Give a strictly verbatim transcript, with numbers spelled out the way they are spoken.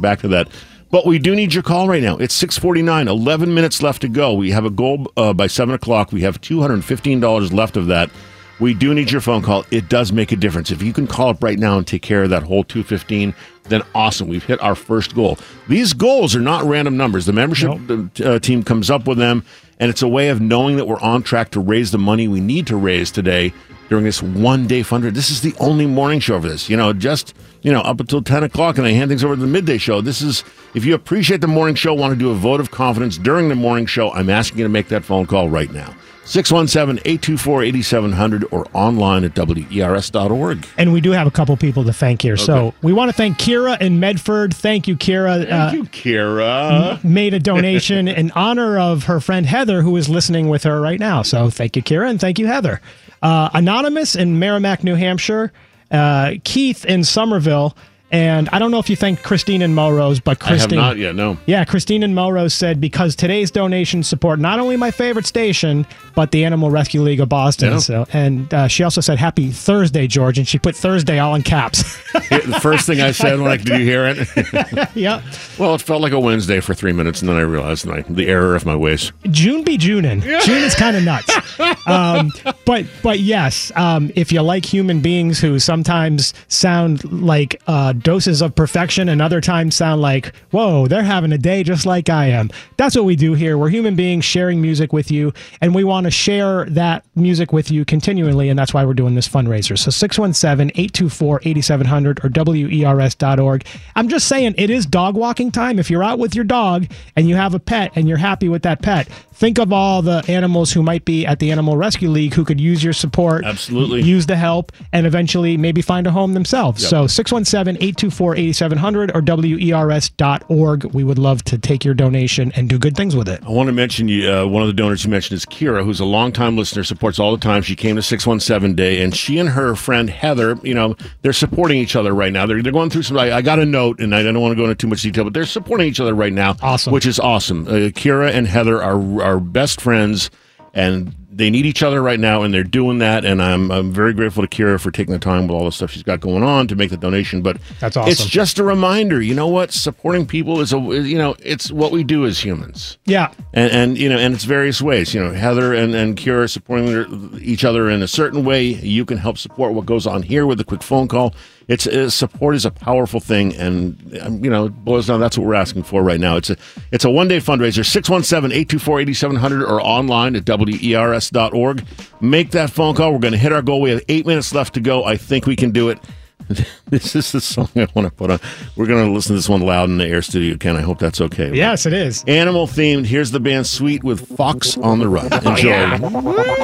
get back to that. But we do need your call right now. It's six forty-nine, eleven minutes left to go. We have a goal uh, by seven o'clock. We have two hundred fifteen dollars left of that. We do need your phone call. It does make a difference. If you can call up right now and take care of that whole two hundred fifteen dollars, then awesome. We've hit our first goal. These goals are not random numbers. The membership nope. uh, team comes up with them, and it's a way of knowing that we're on track to raise the money we need to raise today during this one-day fundraiser. This is the only morning show for this. You know, just, you know, up until ten o'clock, and I hand things over to the midday show. This is, if you appreciate the morning show, want to do a vote of confidence during the morning show, I'm asking you to make that phone call right now. six one seven, eight two four, eight seven zero zero or online at W E R S dot org. And we do have a couple people to thank here. Okay. So we want to thank Kira in Medford. Thank you, Kira. Thank uh, you, Kira. M- made a donation in honor of her friend Heather, who is listening with her right now. So thank you, Kira, and thank you, Heather. Uh, Anonymous in Merrimack, New Hampshire. Uh, Keith in Somerville. And I don't know if you thanked Christine and Melrose, but Christine... I have not yet, no. Yeah, Christine and Melrose said, because today's donations support not only my favorite station, but the Animal Rescue League of Boston. Yeah. So, and uh, she also said, happy Thursday, George, and she put Thursday all in caps. The first thing I said when I... Did you hear it? Yeah. Well, it felt like a Wednesday for three minutes, and then I realized my, the error of my ways. June be Junin'. June is kind of nuts. Um, but, but yes, um, if you like human beings who sometimes sound like... Uh, doses of perfection and other times sound like, whoa, they're having a day just like I am. That's what we do here. We're human beings sharing music with you, and we want to share that music with you continually, and that's why we're doing this fundraiser. So six one seven, eight two four, eight seven zero zero or W E R S dot org. I'm just saying, it is dog walking time. If you're out with your dog and you have a pet and you're happy with that pet, think of all the animals who might be at the Animal Rescue League who could use your support. Absolutely. Use the help and eventually maybe find a home themselves. Yep. So six one seven, eight two four, eight seven zero zero or W E R S dot org. We would love to take your donation and do good things with it. I want to mention you. Uh, one of the donors you mentioned is Kira, who's a longtime listener, supports all the time. She came to six one seven Day, and she and her friend Heather, you know, they're supporting each other right now. They're, they're going through some, I, I got a note, and I don't want to go into too much detail, but they're supporting each other right now. Awesome. Which is awesome. Uh, Kira and Heather are, are best friends, and they need each other right now, and they're doing that, and I'm I'm very grateful to Kira for taking the time with all the stuff she's got going on to make the donation. But that's awesome. It's just a reminder. You know what? Supporting people is a you know it's what we do as humans. Yeah, and and you know, and it's various ways. You know, Heather and and Kira supporting their, each other in a certain way. You can help support what goes on here with a quick phone call. It's uh, support is a powerful thing, and um, you know, it boils down. That's what we're asking for right now. It's a it's a one day fundraiser. six one seven, eight two four, eight seven zero zero or online at W E R S dot org. Make that phone call. We're going to hit our goal. We have eight minutes left to go. I think we can do it. This is the song I want to put on. We're going to listen to this one loud in the Air Studio, Ken. I hope that's okay. Yes, it is. Animal themed. Here's the band Sweet with Fox on the Run. Enjoy. Yeah.